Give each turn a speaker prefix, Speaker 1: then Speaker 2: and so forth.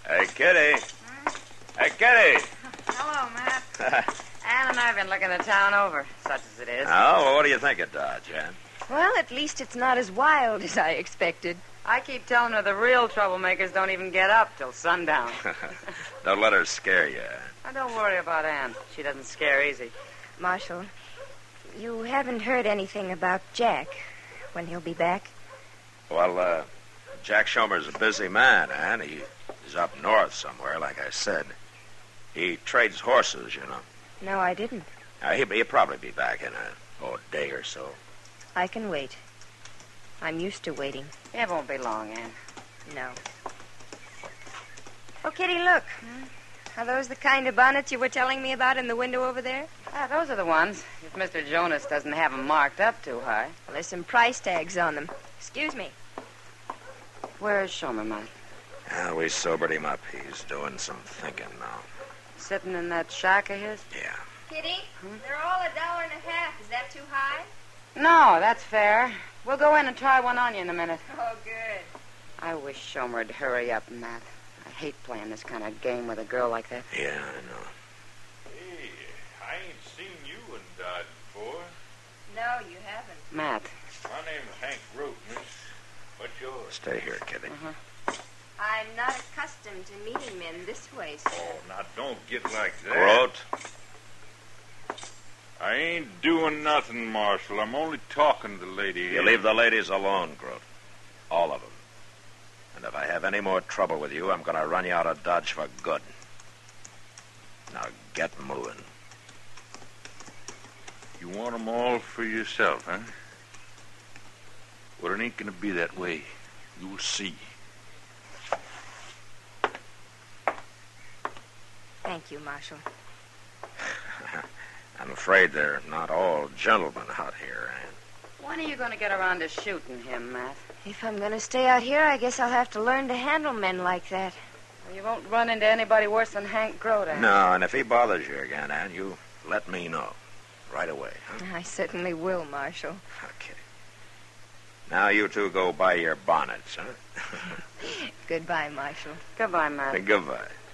Speaker 1: Hey, Kitty. Hey, Kitty.
Speaker 2: Hello, Matt. Ann and I have been looking the town over, such as it is.
Speaker 1: Oh, well, what do you think of Dodge, Ann?
Speaker 3: Well, at least it's not as wild as I expected.
Speaker 2: I keep telling her the real troublemakers don't even get up till sundown.
Speaker 1: Don't let her scare you, Ann.
Speaker 2: Now, don't worry about Ann. She doesn't scare easy.
Speaker 3: Marshal, you haven't heard anything about Jack, when he'll be back?
Speaker 1: Well, Jack Schomer's a busy man, Ann. He's up north somewhere, like I said. He trades horses, you know.
Speaker 3: No, I didn't.
Speaker 1: He'll probably be back in a day or so.
Speaker 3: I can wait. I'm used to waiting.
Speaker 2: It won't be long, Ann.
Speaker 3: No. Oh, Kitty, look. Are those the kind of bonnets you were telling me about in the window over there?
Speaker 2: Those are the ones. If Mr. Jonas doesn't have them marked up too high.
Speaker 3: Well, there's some price tags on them. Excuse me.
Speaker 2: Where's Schomer, Matt?
Speaker 1: We sobered him up. He's doing some thinking now.
Speaker 2: Sitting in that shack of his?
Speaker 1: Yeah.
Speaker 3: Kitty, they're all $1.50. Is that too high?
Speaker 2: No, that's fair. We'll go in and try one on you in a minute.
Speaker 3: Oh, good.
Speaker 2: I wish Schomer'd hurry up, Matt. I hate playing this kind of game with a girl like that.
Speaker 1: Yeah, I know.
Speaker 4: Hey, I ain't seen you in Dodge before.
Speaker 3: No, you haven't.
Speaker 2: Matt.
Speaker 4: My name's Hank Root, miss. What's yours?
Speaker 1: Stay here, Kitty.
Speaker 3: I'm not accustomed to meeting men this way, sir.
Speaker 4: Oh, now don't get like that.
Speaker 1: Grote.
Speaker 4: I ain't doing nothing, Marshal. I'm only talking to the lady.
Speaker 1: You leave the ladies alone, Grote. All of them. And if I have any more trouble with you, I'm going to run you out of Dodge for good. Now get moving.
Speaker 4: You want 'em all for yourself, huh? Well, it ain't gonna be that way. You'll see.
Speaker 3: Thank you, Marshal.
Speaker 1: I'm afraid they're not all gentlemen out here, Ann.
Speaker 2: When are you going to get around to shooting him, Matt?
Speaker 3: If I'm going to stay out here, I guess I'll have to learn to handle men like that.
Speaker 2: Well, you won't run into anybody worse than Hank Grote, Ann.
Speaker 1: No, and if he bothers you again, Ann, you let me know. Right away, huh?
Speaker 3: I certainly will, Marshal.
Speaker 1: Okay. Now you two go buy your bonnets, huh?
Speaker 3: Goodbye, Marshal.
Speaker 2: Goodbye, Matt.
Speaker 1: Goodbye.